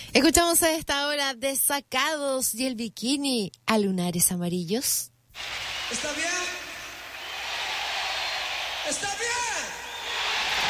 Escuchamos a esta hora Desacados y el Bikini a Lunares Amarillos. ¿Está bien? ¿Está bien?